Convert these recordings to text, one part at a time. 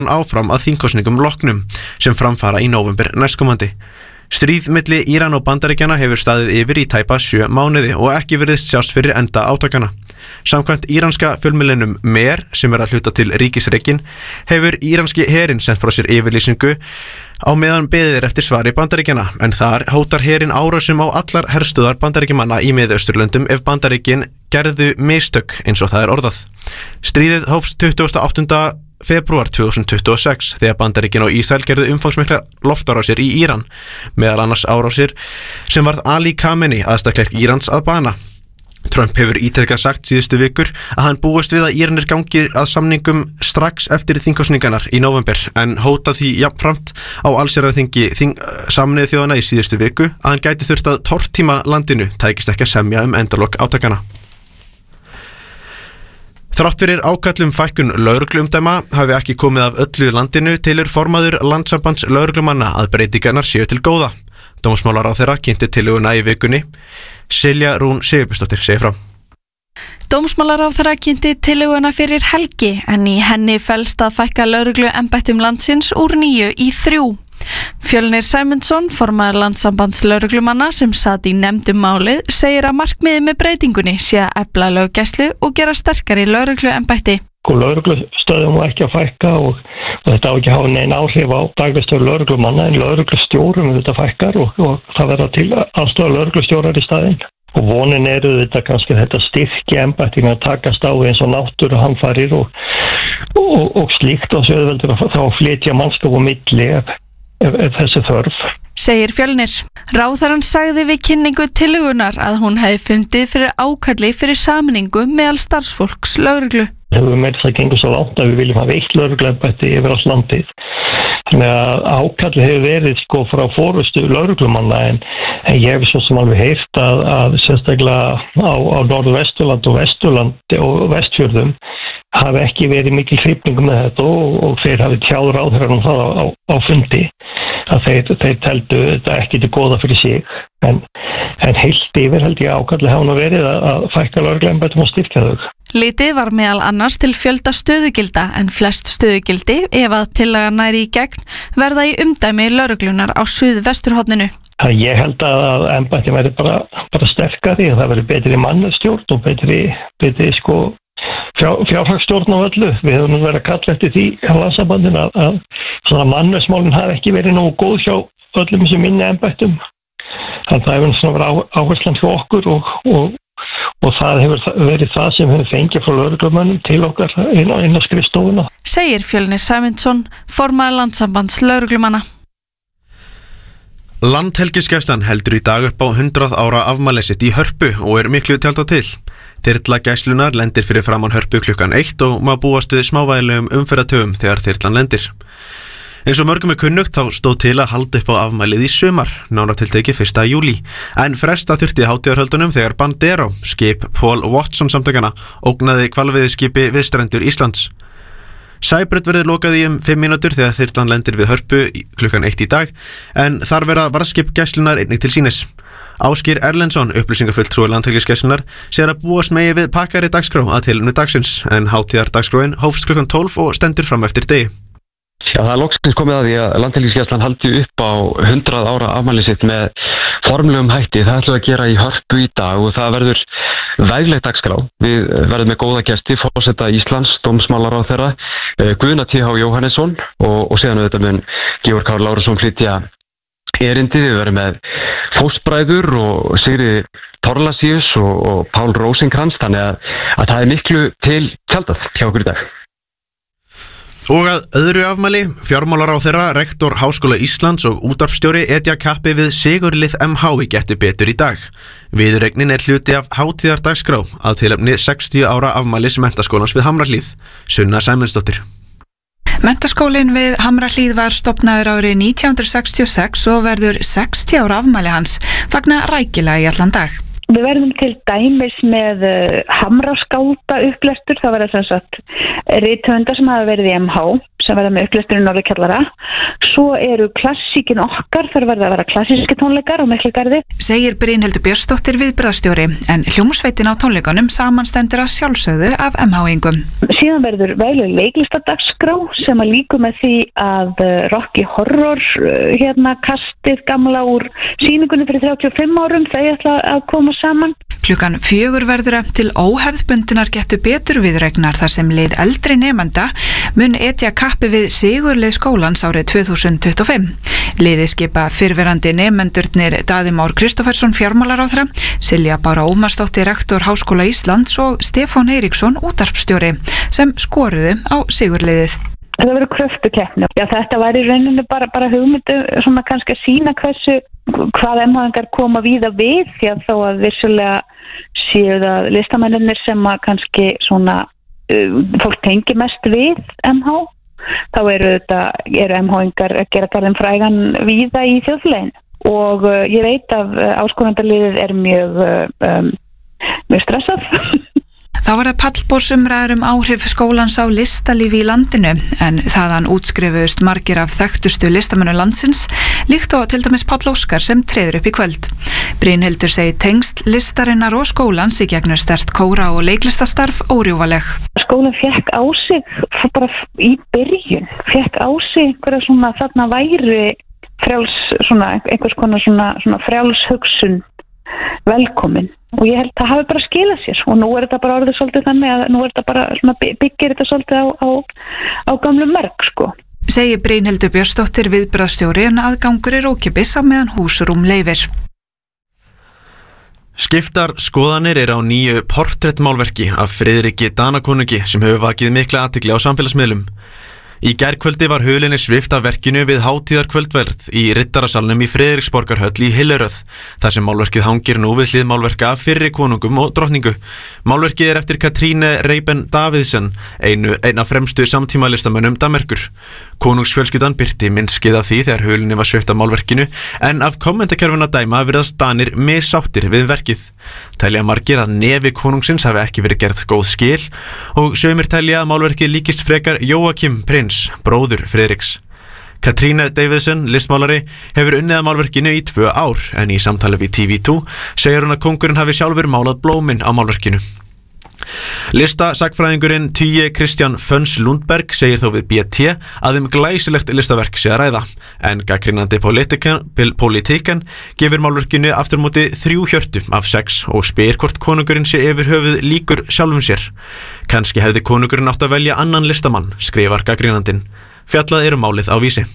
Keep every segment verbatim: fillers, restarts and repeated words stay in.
áfram að þingkosningum loknum sem framfara í nóvember næstkomandi. Stríð milli Íran og Bandaríkjanna hefur staðið yfir í tæpa sjö mánuði og ekki virðist sjást fyrir enda átakana. Samkvæmt íranska fjölmiðlinum Mer, sem er að hluta til ríkisrekin, hefur íranski herinn sent frá sér yfirlýsingu á meðan beðið er eftir svari Bandaríkjanna, en þar hótar herinn árásum á allar herstöðar Bandaríkjamanna í Miðausturlöndum ef Bandaríkin gerðu mistök, eins og það er orðað. Stríðið hófst tuttugasta og áttunda febrúar tvö þúsund tuttugu og sex þegar Bandaríkin og Ísrael gerðu umfangsmiklar loftárásir í Íran, meðal annars árásir sem varð Ali Khamenei, aðstaklerk Írans, að bana. Trump hefur ítrekað sagt síðustu vikur að hann búist við að Íranir gangi að samningum strax eftir þingkosningarnar í nóvember, en hótað því jafnframt á allsherjarþingi Sameinuðu þjóðanna í síðustu viku að hann gæti þurft að tortíma landinu tækist ekki að semja um endalok átakana. Þrátt fyrir ákallum fækkun lögregluumdæma hafi ekki komið af öllu landinu telur formaður Landssambands lögreglumanna að breytingarnar séu til góða. Dómsmálaráðherra kynnti tillöguna í vikunni. Silja Rún Sigurbjörnsdóttir segir frá. Dómsmálaráðherra kynnti tillöguna fyrir helgi en í henni felst að fækka lögregluembættum landsins úr níu í þrjú. Fjölnir Sæmundsson, formaður Landssambands lögreglumanna sem sat í nefndum málið, segir að markmiðið með breytingunni sé að efla löggæslu og gera sterkari lögregluembætti. Lögreglustöðum má ekki að fækka og, og þetta á ekki að hafa nein áhrif á dagvistöðu lögreglumanna, en lögreglustjórum þetta fækkar og, og það verða til aðstoða lögreglustjórar í staðinn. Og vonin eru þetta kannski þetta styrkja embættin að takast á eins og náttúruhamfarir og, og, og slíkt og svo veldur að þá flytja mannskap á milli ef, ef, ef þessi þörf. Segir Fjölnir. Ráðherrann sagði við kynningu tillögunar að hún hefði fundið fyrir ákalli fyrir sameiningu meðal starfsfólks lögreglu. Hefur með það gengur svo langt að við viljum hafa eitt lögregluembætti yfir allt landið. Þannig að ákalli hefur verið sko frá forystu lögreglumanna, en, en ég hef svo sem alveg heyrt að, að sérstaklega á, á Norðvesturland og Vesturland og Vestfjörðum hafi ekki verið mikil hrifning með þetta og, og þeir hafi tjáð ráðherrann það á, á, á fundi að þeir, þeir teldu þetta ekki til góða fyrir sig, en, en heilt yfir held ég ákalli hafa nú verið að, að fækka lögregluembættum og styrkja þau. Litið var meðal annars til fjölda stöðugilda, en flest stöðugildi, ef að tillaga næri í gegn, verða í umdæmi lögreglunar á suðvesturhorninu. Ég held að embættin væri bara, bara sterkari, það væri betri mannstjórn og betri, betri sko fjár, fjárhagsstjórn á öllu. Við höfum nú verið að kalla eftir því á Landssambandinu að, að svona mannversmálin hafi ekki verið nógu góð hjá öllum sem minni embættum. Þannig að það hefur svona verið áherslan hjá okkur og, og og það hefur verið það sem hefur fengið frá lögreglumönnum til okkar inn á, inn á skrifstofuna. Segir Fjölnir Sæmundsson, formaður Landssambands lögreglumanna. Landhelgisgæslan heldur í dag upp á hundrað ára afmæli sitt í Hörpu og er miklu tjaldað til. Þyrla gæslunar lendir fyrir framan Hörpu klukkan eitt og má búast við smávægilegum umferðartöfum þegar þyrlan lendir. Eins og mörgum er kunnugt þá stóð til að halda upp á afmælið í sumar, nánar tiltekið fyrsta júlí, en fresta þurfti hátíðarhöldunum þegar Bandero, skip Paul Watson samtökana, ógnaði hvalveiðiskipi við strendur Íslands. Sæbraut verður lokað í um fimm mínútur þegar þyrlan lendir við Hörpu klukkan eitt í dag, en þar verða varðskip gæslunnar einnig til sýnis. Ásgeir Erlendsson, upplýsingafulltrúi Landhelgisgæslunnar, segir að búast megi við pakkari dagskrá að tilefni dagsins, en hátíðardagskráin hófst klukkan tólf og stendur fram eftir degi. Já, það er loksins komið að því að Landhelgisgæslan haldi upp á hundrað ára afmæli sitt með formlegum hætti. Það ætlum við að gera í Hörpu í dag og það verður vegleg dagskrá. Við verðum með góða gesti, forseta Íslands, dómsmálaráðherra, Guðna T H Jóhannesson og, og síðan auðvitað mun Georg K. Lárusson flytja erindi. Við verðum með fóstbræður og Sigri Torlasíus og, og Pál Rósinkrans, þannig að, að það er miklu til tjaldað hjá okkur í dag. Og að öðru afmæli, fjármálaráðherra, rektor Háskóla Íslands og útvarpsstjóri etja kappi við Sigurlið M H í Gettu betur í dag. Viðuregnin er hluti af hátíðardagskrá að tilefni sextíu ára afmælis Menntaskólans við Hamrahlíð. Sunna Sæmundsdóttir. Menntaskólinn við Hamrahlíð var stofnaður árið nítján hundruð sextíu og sex og verður sextíu ára afmæli hans, fagna rækilega í allan dag. Við verðum til dæmis með uh, hamraskálda upplestur, það verður sem sagt rithöfundar sem hafa verið í M H sem verða með upplesturinn Norður kjallara. Svo eru klassíkin okkar, þar verða að vera klassíski tónleikar á Miklugarði. Segir Brynhildur Björnsdóttir viðburðarstjóri, en hljómsveitin á tónleikunum samanstendur að sjálfsögðu af M H-ingum. Síðan verður vegleg leiklistadagskrá sem að líku með því að Rocky Horror hérna kastið gamla úr sýningunni fyrir þrjátíu og fimm árum, þau ætla að koma saman. Klukkan fjögur verður eftir til óhefðbundinnar Gettu betur viðureignar þar sem lið eldri nemenda mun etja kappi við sigurlið skólans árið tvö þúsund tuttugu og fimm. Liðið skipa fyrrverandi nemendurnir Daði Már Kristófersson fjármálaráðherra, Silja Bára Ómarsdóttir rektor Háskóla Íslands og Stefán Eiríksson útvarpsstjóri sem skoruðu á sigurliðið. Það verður kröftukeppni. Já, þetta var í rauninni bara, bara hugmyndu svona kannski að sína hversu hvað M H-ingar koma víða við, því að þó að vissulega séu það listamennir sem að kannski svona uh, fólk tengi mest við M H, þá eru þetta eru M H-ingar að gera garðin frægan víða í þjóðfélaginu og uh, ég veit að uh, áskorandaliðið er mjög uh, um, mjög stressað. Þá var það pallborðsumræður um áhrif skólans á listalífi í landinu, en þaðan útskrifuðust margir af þekktustu listamönnum landsins, líkt og til dæmis Páll Óskar sem treður upp í kvöld. Brynhildur segir tengsl listarinnar og skólans í gegnum sterkt kóra og leiklistastarf órjúfaleg. Skólinn fekk á sig bara í byrjun, fekk á sig einhverja svona þarna væri frjáls, svona einhvers konar svona, svona frjáls hugsun velkomin. Og ég held að það hafi bara skilað sér og nú er þetta bara orðið svolítið þannig að nú er þetta bara svona byggir þetta svolítið á, á, á gamlu merk sko. Segir Brynhildur Björnsdóttir viðburðarstjóri en aðgangur er ókeypis á meðan húsrúm leyfir. Skiptar skoðanir er á nýju portrettmálverki af Friðriki Danakonungi sem hefur vakið mikla athygli á samfélagsmiðlum. Í gærkvöldi var hulinni svipt af verkinu við hátíðarkvöldverð í Riddarasalnum í Friðriksborgarhöll í Hilleröð, þar sem málverkið hangir nú við hlið málverka af fyrri konungum og drottningu. Málverkið er eftir Katríne Reiben Davidsen, einu eina fremstu samtímalistamönnum Danmerkur. Konungsfjölskyldan birti myndskið af því þegar hulinni var svipt af málverkinu, en af kommentakerfuna dæma virðast Danir missáttir við verkið. Telja margir að nefi konungsins hafi ekki verið gerð góð skil og sumir telja að málverkið líkist frekar Jóakim prins, bróður Friðriks. Katríne Davidsen, listmálari, hefur unnið að málverkinu í tvö ár, en í samtali við T V tvö segir hún að kóngurinn hafi sjálfur málað blómin á málverkinu. Listasagfræðingurinn Tyge Kristján Föns Lundberg segir þó við B T að um glæsilegt listaverk sé að ræða, en gagnrýnandi pólitíkan gefur málverkinu aftur móti þrjú hjörtu af sex og spyr hvort konungurinn sé yfir höfuð líkur sjálfum sér. Kannski hefði konungurinn átt að velja annan listamann, skrifar gagnrýnandinn. Fjallað eru málið á Vísi.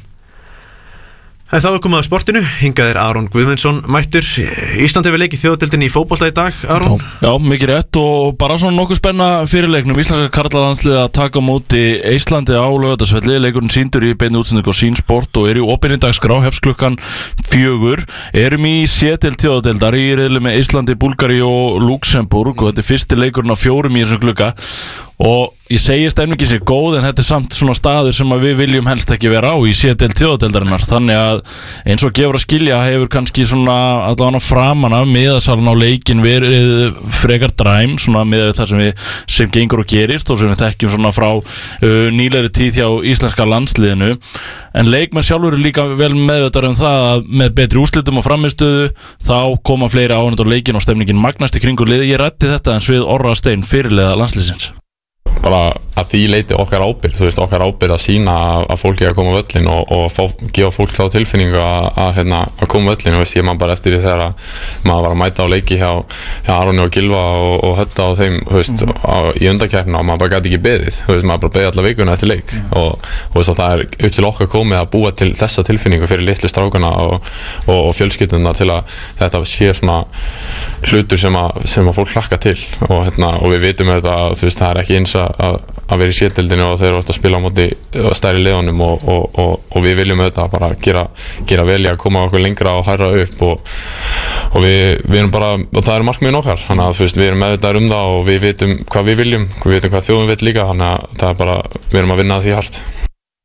En þá er komið að sportinu, hingað er Aron Guðmundsson mættur. Ísland hefur leikið þjóðadeildinni í fótbolta í dag, Aron. Já, já, mikið rétt og bara svona nokkuð spenna fyrir leiknum. Íslenska karlalandsliðið að taka á móti Íslandi á Laugardalsvelli. Leikurinn sýndur í beinni útsendingu á Sýn Sport og er í opinni dagskrá, hefst klukkan fjögur. Erum í C-deild þjóðadeildar í riðli með Íslandi, Búlgari og Luxemburg og þetta er fyrsti leikurinn á fjórum í þessum glugga. Og ég segi stemningi sér góð, en þetta er samt svona staður sem að við viljum helst ekki vera á í C-deild þjóðadeildarinnar. Þannig að eins og gefur að skilja hefur kannski svona allavega framan af miðasalinn á leikin verið frekar dræm, svona með það sem við sem gengur og gerist og sem við þekkjum svona frá uh, nýlegri tíð hjá íslenska landsliðinu. En leikmenn sjálfur er líka vel meðvitaður um það að með betri úrslitum og framistöðu þá koma fleiri áhorfendur á leikin og stemningin magnast í kringu liði. Ég ræddi þetta eins við Orra Stein, fyrirliða landsliðsins. Bara að því leiti okkar ábyrgð, þú veist, okkar ábyrgð að sína að fólki að koma á völlin og, og fá, gefa fólk þá tilfinningu að, að, hérna, að koma á völlin og veist, ég man bara eftir því þegar að maður var að mæta á leiki hjá, hjá Aroni og Gylfa og, og Hötta og þeim, þú veist, mm-hmm. á, í undankeppnina og maður bara gæti ekki beðið, þú veist, maður bara beðið alla vikuna eftir leik mm-hmm. og, og veist, það er upp til okkar komið að búa til þessa tilfinningu fyrir litlu strákana og, og, og fjölskylduna til að þetta sé svona hlutur sem að, sem að fólk hlakka til og, hérna, og við vitum þetta, þú veist, það er ekki eins að að, að vera í sétildinu og þeir eru alltaf að spila á móti stærri liðunum og, og, og, og við viljum auðvitað bara gera, gera vel í að koma okkur lengra og hærra upp og, og við, við erum bara, og það er markmiðin okkar, þannig að þú veist, við erum meðvitaðir um það og við vitum hvað við viljum, við vitum hvað þjóðum vill líka, þannig að það er bara, við erum að vinna því hart.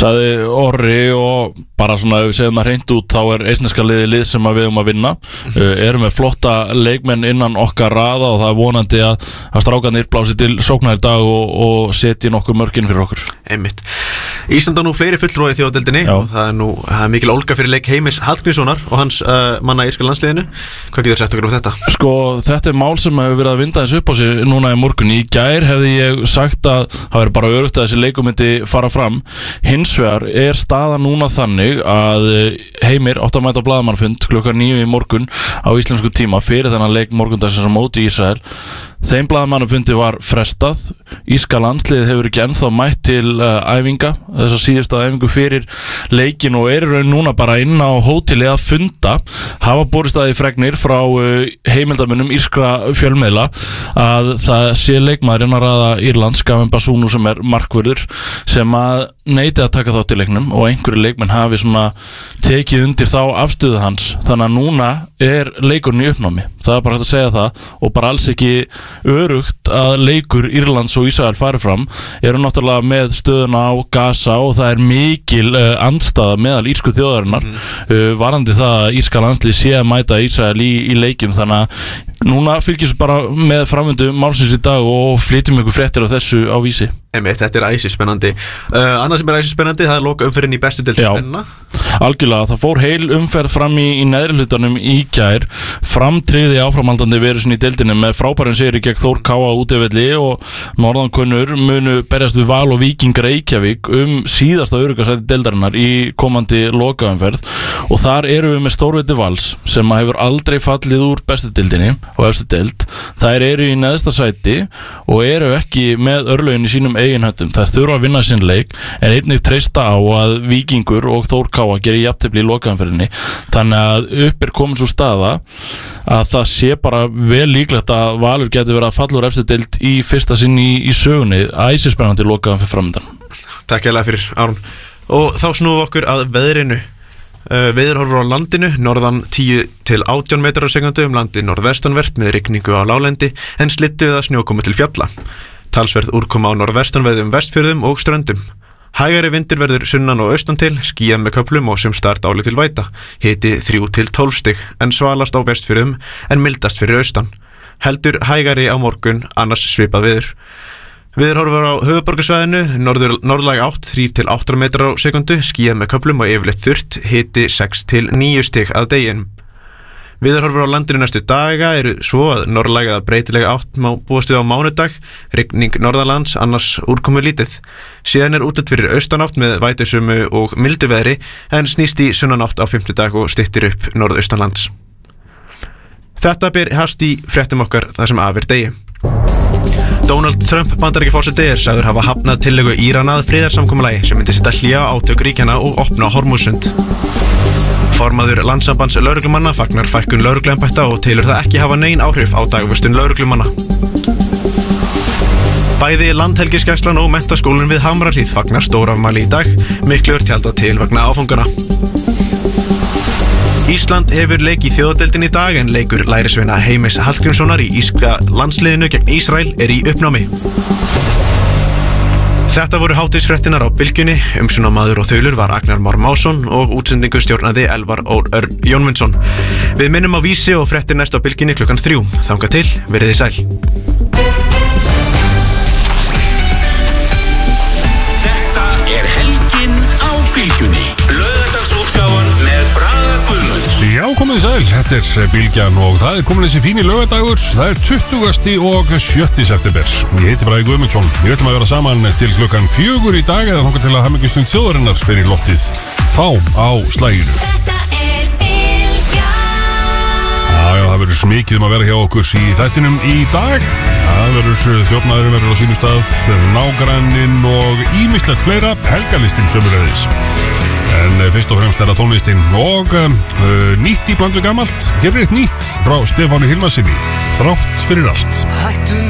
Sagði Orri og bara svona ef við segjum að hreint út þá er eistneska liði lið sem að við um að vinna uh, erum með flotta leikmenn innan okkar raða og það er vonandi að, að strákarnir blási til sóknar í dag og, og setji nokkuð mörkin fyrir okkur. Einmitt. Ísland á nú fleiri fulltrúa í þjóðadeildinni og það er nú það er mikil ólga fyrir leik Heimis Hallgrímssonar og hans uh, manna í írska landsliðinu. Hvað getur sagt okkur um þetta? Sko þetta er mál sem hefur verið að vinda þessu upp á sig núna í morgun. Í gær hefði ég sagt að það verið bara örugt að þessi leikur myndi fara fram. Hins vegar er staðan núna þannig að Heimir átti að mæta á blaðamannfund klukkan níu í morgun á íslensku tíma fyrir þennan leik morgundagsins á móti í Ísrael. Þeim blaðamannafundi var frestað. Írska landslið hefur ekki ennþá mætt til uh, æfinga, þess að síðustu æfingu fyrir leikin og er raun núna bara inn á hóteli að funda. Hafa borist að í fregnir frá uh, heimildarmönnum írskra fjölmiðla að það sé leikmaðurinn að raða Írlands, Gavin Basunu, sem er markvörður, sem að neiti að taka þátt í leiknum og einhverju leikmenn hafi svona tekið undir þá afstöðu hans. Þannig að núna er leikurinn í uppnámi. Það er bara hægt að segja það og bara alls ekki örugt að leikur Írlands og Ísrael fari fram. Eru náttúrulega með stöðuna á Gaza og það er mikil uh, andstaða meðal írsku þjóðarinnar mm. uh, varandi það að írska landslið sé að mæta Ísrael í, í leikjum. Þannig að núna fylgjum við bara með framvindu málsins í dag og flytjum ykkur fréttir af þessu á Vísi. Einmitt, þetta er æsi spennandi. Uh, annað sem er æsi spennandi, það er loka umferðin í bestu deild kvenna. Algjörlega, það fór heil umferð fram í, í neðri hlutanum í gær. Framtriði áframhaldandi verið sinni í deildinni með frábærin sigri gegn Þór K á útivelli og norðankunnur munu berjast við Val og Víking Reykjavík um síðasta öruggasæti deildarinnar í komandi lokaumferð og þar eru við með stórveiti Vals sem hefur aldrei fallið úr bestu deildinni og efstu deild. Þær eru í neðsta sæti og eru ekki með örlögin í sínum eigin höndum. Það þurfa að vinna sinn leik en einnig treysta á að Víkingur og Þór K gerir jafntefli í lokaumferðinni. Þannig að upp er komin svo staða að það sé bara vel líklegt að Valur geti verið að falla úr efstu deild í fyrsta sinn í, í sögunni. Æsispennandi lokaumferð framundan. Takk hérlega fyrir, Aron. Og þá snúum við okkur að veðrinu. Uh, Veðurhorfur á landinu, norðan tíu til átján metrar á sekundu, um landið norðvestanvert með rigningu á láglendi en slittu eða snjókomu til fjalla. Talsverð úrkoma á norðvestanverðum vestfjörðum og ströndum. Hægari vindur verður sunnan og austan til, skýjað með köflum og sumstaðar dálítil væta. Hiti þrjú til tólf stig en svalast á vestfjörðum en mildast fyrir austan. Heldur hægari á morgun, annars svipað veður. Veðurhorfur á höfuðborgarsvæðinu, norður, norðlæg átt þrír til átta metrar á sekundu, skýjað með köflum og yfirleitt þurrt, hiti sex til níu stig að deginum. Veðurhorfur á landinu næstu daga eru svo að norðlæg eða breytilega átt má búast við á mánudag, rigning norðanlands, annars úrkomu lítið. Síðan er útlit fyrir austanátt með vætusömu og mildu veðri en snýst í sunnanátt á fimmtudag og styttir upp norðaustanlands. Þetta ber hast í fréttum okkar þar sem af er degi. Donald Trump Bandaríkjaforseti er sagður hafa hafnað tillögu Írana að friðarsamkomulagi sem myndi setja hlé á átök ríkjanna og opna Hormúzsund. Formaður Landssambands lögreglumanna fagnar fækkun lögregluembætta og telur það ekki hafa nein áhrif á dagvistun lögreglumanna. Bæði Landhelgisgæslan og menntaskólinn við Hamrahlíð fagnar stórafmæli í dag, miklu er tjaldað til vegna áfangana. Ísland hefur leik í þjóðadeildinni í dag en leikur lærisveina Heimis Hallgrímssonar í írska landsliðinu gegn Ísrael er í uppnámi. Þetta voru hátíðisfréttinar á Bylgjunni, umsjónarmaður og þaulur var Agnar Már Másson og útsendingu stjórnaði Elvar Örn Jónmundsson. Við minnum á Vísi og fréttir næst á Bylgjunni klukkan þrjú. Þangað til, verið þið sæl. Þetta er helgin á Bylgjunni. Laugardagsútgáfan með Braga Guðmunds. Já, komið þið sæl, þetta er Bylgjan og það er komin þessi fíni laugardagur. Það er tuttugasti og sjötti september. Ég heiti Braga Guðmundsson. Við ætlum að vera saman til klukkan fjögur í dag eða þangað til að hamingjastund þjóðarinnar fyrir loftið þá á slaginu. Þetta er Bylgjan. Já, já, það verður smikið um að vera hjá okkur í þættinum í dag. Það verður þjófnaðurinn verður á sínum stað, nágranninn og ýmislegt fleira, helgalistinn sömulegðis. En fyrst og fremst er það tónlistin og uh, nýtt í bland við gamalt. Hér er eitt nýtt frá Stefáni Hilmarsinni, Þrátt fyrir allt. Hættum